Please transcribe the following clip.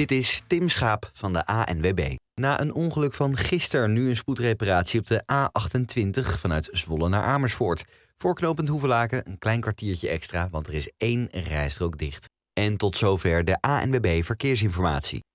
Dit is Tim Schaap van de ANWB. Na een ongeluk van gisteren nu een spoedreparatie op de A28 vanuit Zwolle naar Amersfoort. Voor knooppunt Hoevelaken een klein kwartiertje extra, want er is 1 rijstrook dicht. En tot zover de ANWB Verkeersinformatie.